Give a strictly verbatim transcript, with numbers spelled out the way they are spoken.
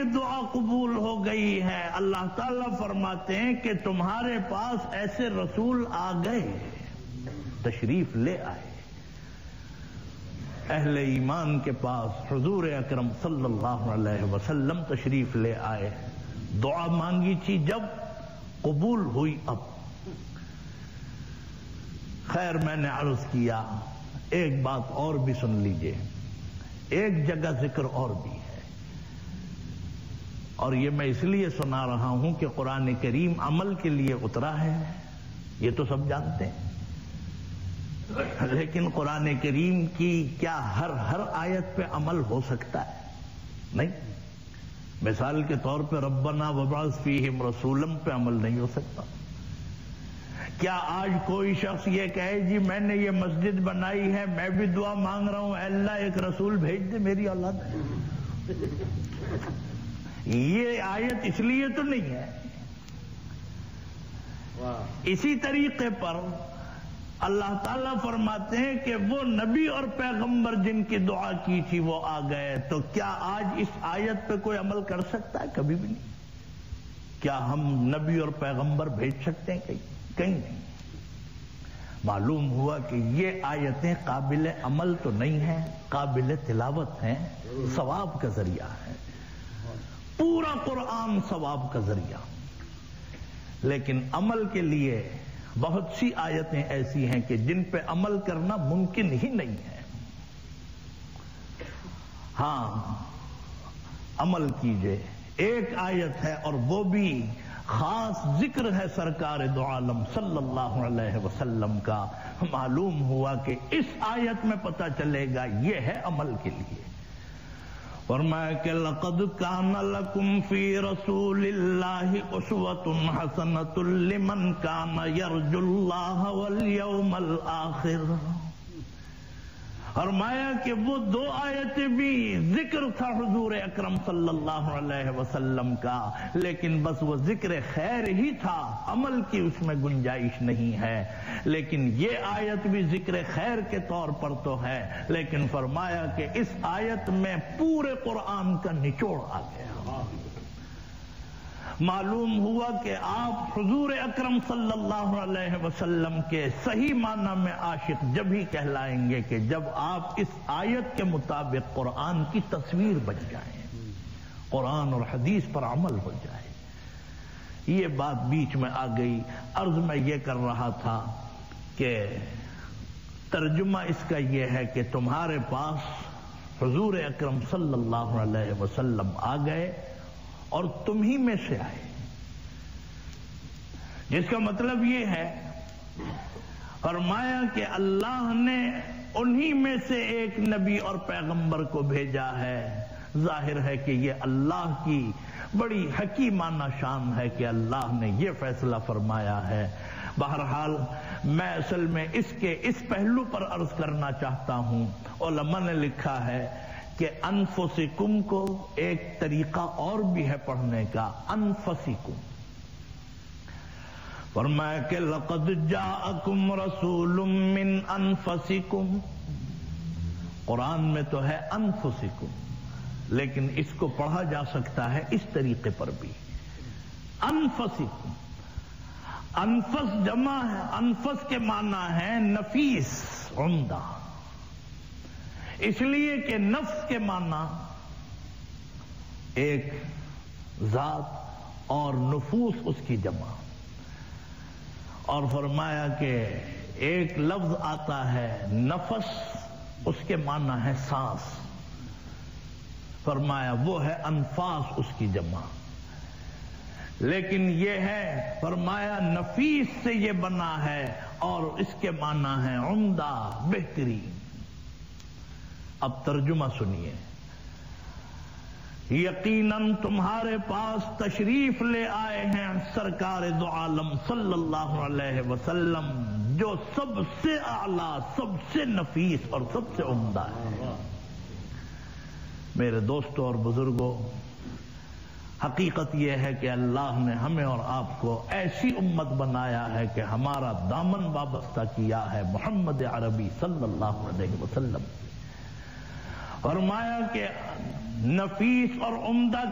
دعا قبول ہو گئی ہے، اللہ تعالیٰ فرماتے ہیں کہ تمہارے پاس ایسے رسول آ گئے، تشریف لے آئے، اہل ایمان کے پاس حضور اکرم صلی اللہ علیہ وسلم تشریف لے آئے، دعا مانگی تھی جب، قبول ہوئی اب۔ خیر میں نے عرض کیا ایک بات اور بھی سن لیجئے، ایک جگہ ذکر اور بھی ہے، اور یہ میں اس لیے سنا رہا ہوں کہ قرآن کریم عمل کے لیے اترا ہے، یہ تو سب جانتے ہیں، لیکن قرآن کریم کی کیا ہر ہر آیت پہ عمل ہو سکتا ہے؟ نہیں۔ مثال کے طور پہ ربنا وابعث فیہم رسولا پہ عمل نہیں ہو سکتا۔ کیا آج کوئی شخص یہ کہے جی میں نے یہ مسجد بنائی ہے، میں بھی دعا مانگ رہا ہوں اے اللہ ایک رسول بھیج دے میری اولاد؟ یہ آیت اس لیے تو نہیں ہے۔ اسی طریقے پر اللہ تعالیٰ فرماتے ہیں کہ وہ نبی اور پیغمبر جن کی دعا کی تھی وہ آ گئے، تو کیا آج اس آیت پہ کوئی عمل کر سکتا ہے؟ کبھی بھی نہیں۔ کیا ہم نبی اور پیغمبر بھیج سکتے ہیں؟ کہیں کہیں نہیں۔ معلوم ہوا کہ یہ آیتیں قابل عمل تو نہیں ہیں، قابل تلاوت ہیں، ثواب کا ذریعہ ہے، پورا قرآن ثواب کا ذریعہ، لیکن عمل کے لیے بہت سی آیتیں ایسی ہیں کہ جن پہ عمل کرنا ممکن ہی نہیں ہے۔ ہاں عمل کیجئے، ایک آیت ہے اور وہ بھی خاص ذکر ہے سرکار دو عالم صلی اللہ علیہ وسلم کا، معلوم ہوا کہ اس آیت میں پتہ چلے گا یہ ہے عمل کے لیے۔ فرمایا کہ لقد کان لکم فی رسول اللہ اسوۃ حسنۃ لمن کان یرجو اللہ والیوم الآخر۔ فرمایا کہ وہ دو آیتیں بھی ذکر تھا حضور اکرم صلی اللہ علیہ وسلم کا، لیکن بس وہ ذکر خیر ہی تھا، عمل کی اس میں گنجائش نہیں ہے۔ لیکن یہ آیت بھی ذکر خیر کے طور پر تو ہے، لیکن فرمایا کہ اس آیت میں پورے قرآن کا نچوڑ آ گیا۔ معلوم ہوا کہ آپ حضور اکرم صلی اللہ علیہ وسلم کے صحیح معنی میں عاشق جب ہی کہلائیں گے کہ جب آپ اس آیت کے مطابق قرآن کی تصویر بن جائیں، قرآن اور حدیث پر عمل ہو جائے۔ یہ بات بیچ میں آ گئی، عرض میں یہ کر رہا تھا کہ ترجمہ اس کا یہ ہے کہ تمہارے پاس حضور اکرم صلی اللہ علیہ وسلم آ گئے اور تم ہی میں سے آئے، جس کا مطلب یہ ہے فرمایا کہ اللہ نے انہی میں سے ایک نبی اور پیغمبر کو بھیجا ہے۔ ظاہر ہے کہ یہ اللہ کی بڑی حکیمانہ شان ہے کہ اللہ نے یہ فیصلہ فرمایا ہے۔ بہرحال میں اصل میں اس کے اس پہلو پر عرض کرنا چاہتا ہوں، علماء نے لکھا ہے کہ انفسکم کو ایک طریقہ اور بھی ہے پڑھنے کا، انفسکم۔ فرمایا کہ لقد جاءکم رسول من انفسکم، قرآن میں تو ہے انفسکم، لیکن اس کو پڑھا جا سکتا ہے اس طریقے پر بھی، انفسکم۔ انفس جمع ہے، انفس کے معنی ہے نفیس، عمدہ، اس لیے کہ نفس کے معنی ایک ذات اور نفوس اس کی جمع، اور فرمایا کہ ایک لفظ آتا ہے نفس، اس کے معنی ہے سانس، فرمایا وہ ہے انفاس اس کی جمع، لیکن یہ ہے فرمایا نفیس سے یہ بنا ہے اور اس کے معنی ہے عمدہ، بہترین۔ اب ترجمہ سنیے، یقیناً تمہارے پاس تشریف لے آئے ہیں سرکار دو عالم صلی اللہ علیہ وسلم، جو سب سے اعلیٰ، سب سے نفیس اور سب سے عمدہ ہے۔ میرے دوستوں اور بزرگوں، حقیقت یہ ہے کہ اللہ نے ہمیں اور آپ کو ایسی امت بنایا ہے کہ ہمارا دامن وابستہ کیا ہے محمد عربی صلی اللہ علیہ وسلم۔ فرمایا کہ نفیس اور عمدہ